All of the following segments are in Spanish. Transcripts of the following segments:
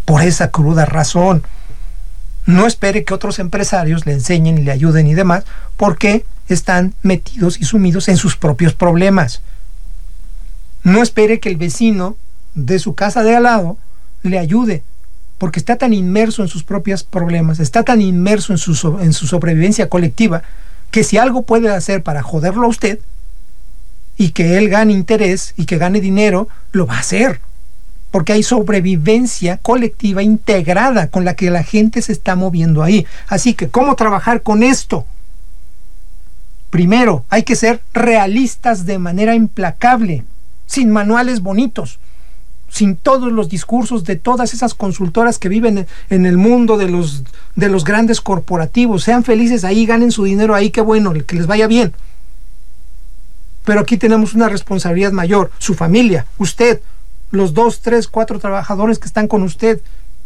por esa cruda razón. No espere que otros empresarios le enseñen y le ayuden y demás, porque están metidos y sumidos en sus propios problemas. No espere que el vecino de su casa de al lado le ayude, porque está tan inmerso en sus propios problemas, está tan inmerso en su sobrevivencia colectiva, que si algo puede hacer para joderlo a usted, y que él gane interés y que gane dinero, lo va a hacer. Porque hay sobrevivencia colectiva integrada con la que la gente se está moviendo ahí. Así que, ¿cómo trabajar con esto? Primero, hay que ser realistas de manera implacable, sin manuales bonitos, sin todos los discursos de todas esas consultoras que viven en el mundo de los grandes corporativos. Sean felices ahí, ganen su dinero ahí, qué bueno, que les vaya bien. Pero aquí tenemos una responsabilidad mayor, su familia, usted, los 2, 3, 4 trabajadores que están con usted.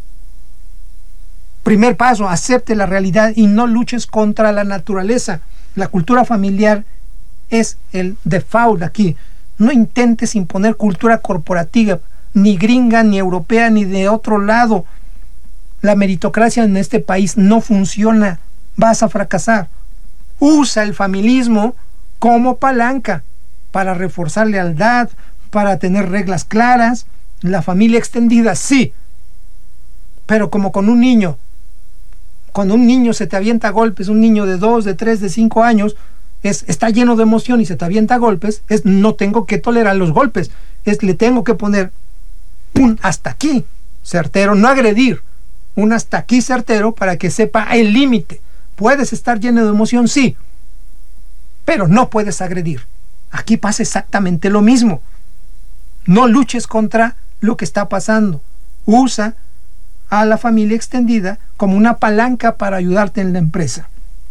Primer paso, acepte la realidad y no luches contra la naturaleza. La cultura familiar es el default aquí. No intentes imponer cultura corporativa, ni gringa, ni europea, ni de otro lado. La meritocracia en este país no funciona. Vas a fracasar. Usa el familismo como palanca para reforzar lealtad, para tener reglas claras. La familia extendida, sí, pero como con un niño. Cuando un niño se te avienta a golpes, un niño de 2, de 3, de 5 años, está lleno de emoción y se te avienta a golpes, no tengo que tolerar los golpes, le tengo que poner un hasta aquí certero, no agredir, un hasta aquí certero para que sepa el límite. Puedes estar lleno de emoción, sí, pero no puedes agredir. Aquí pasa exactamente lo mismo. No luches contra lo que está pasando. Usa a la familia extendida como una palanca para ayudarte en la empresa.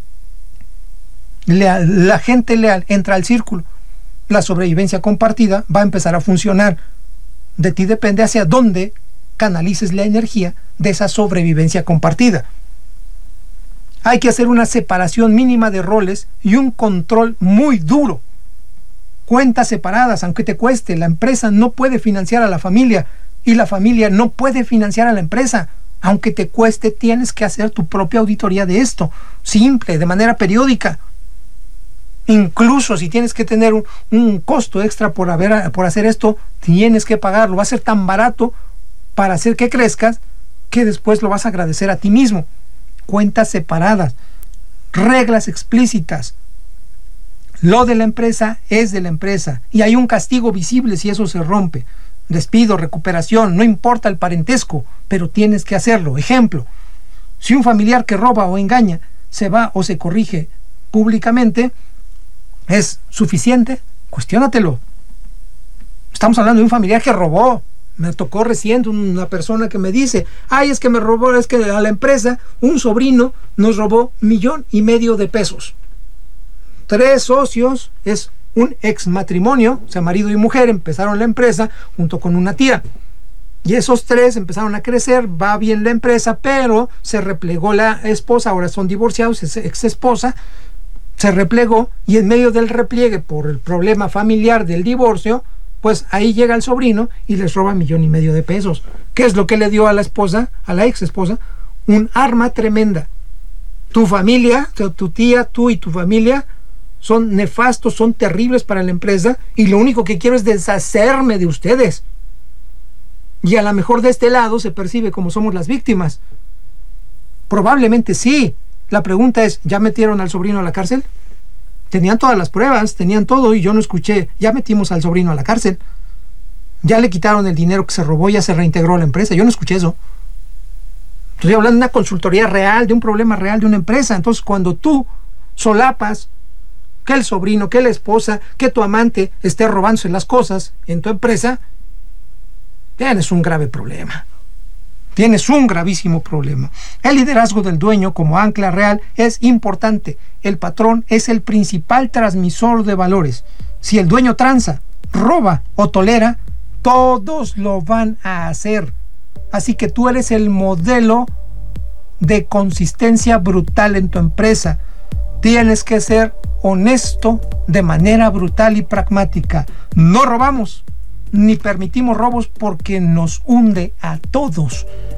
La gente leal entra al círculo. La sobrevivencia compartida va a empezar a funcionar. De ti depende hacia dónde canalices la energía de esa sobrevivencia compartida. Hay que hacer una separación mínima de roles y un control muy duro. Cuentas separadas, aunque te cueste. La empresa no puede financiar a la familia y la familia no puede financiar a la empresa. Aunque te cueste, tienes que hacer tu propia auditoría de esto, simple, de manera periódica. Incluso si tienes que tener un costo extra por hacer esto, tienes que pagarlo. Va a ser tan barato para hacer que crezcas que después lo vas a agradecer a ti mismo. Cuentas separadas, reglas explícitas. Lo de la empresa es de la empresa y hay un castigo visible si eso se rompe. Despido, recuperación, no importa el parentesco, pero tienes que hacerlo. Ejemplo, si un familiar que roba o engaña se va o se corrige públicamente, ¿es suficiente? Cuestiónatelo. Estamos hablando de un familiar que robó. Me tocó recién una persona que me dice, ay, es que me robó, es que a la empresa un sobrino nos robó $1.5 million. 3 socios, es un ex matrimonio, o sea, marido y mujer, empezaron la empresa junto con una tía. Y esos 3 empezaron a crecer, va bien la empresa, pero se replegó la esposa, ahora son divorciados, es ex esposa, se replegó y en medio del repliegue por el problema familiar del divorcio, pues ahí llega el sobrino y les roba $1.5 million. ¿Qué es lo que le dio a la esposa, a la ex esposa? Un arma tremenda. Tu familia, tu tía, tú y tu familia son nefastos, son terribles para la empresa y lo único que quiero es deshacerme de ustedes. Y a lo mejor de este lado se percibe como somos las víctimas. Probablemente sí. La pregunta es, ¿ya metieron al sobrino a la cárcel? Tenían todas las pruebas, tenían todo y yo no escuché, ya metimos al sobrino a la cárcel. Ya le quitaron el dinero que se robó, ya se reintegró a la empresa. Yo no escuché eso. Estoy hablando de una consultoría real, de un problema real de una empresa. Entonces, cuando tú solapas que el sobrino, que la esposa, que tu amante esté robándose las cosas en tu empresa, tienes un grave problema. Tienes un gravísimo problema. El liderazgo del dueño como ancla real es importante. El patrón es el principal transmisor de valores. Si el dueño tranza, roba o tolera, todos lo van a hacer. Así que tú eres el modelo de consistencia brutal en tu empresa. Tienes que ser honesto de manera brutal y pragmática. No robamos ni permitimos robos porque nos hunde a todos.